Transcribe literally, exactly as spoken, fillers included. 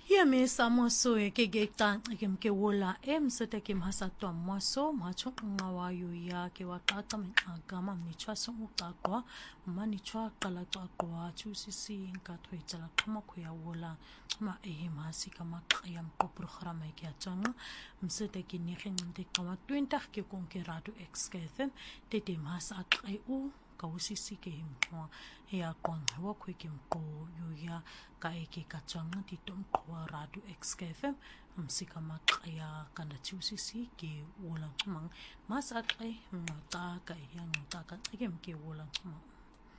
Yemi samoso e ke ke ta ke mke wola em sete ke mhasa to maso macho ngawa yu ya ke wa qaqa mqa ma michwa so uqaqwa mani chwa qala qaqwa chusi si nka thwetsela qhama khu ya wola ma e masi ka maqya mqopro khrama ke atshanga msete ke ni khinte qwa twenty ke konke radu excave tete masa qe u ka usisi ke mqwa ya qonga wa khu ke mqo yu ya ka eke ka tswanga di tomqwa radu excave msika maqya kana chusisi ke wola qhumang masa qe ngqa ka ya ngqa ka ke mke wola qhumang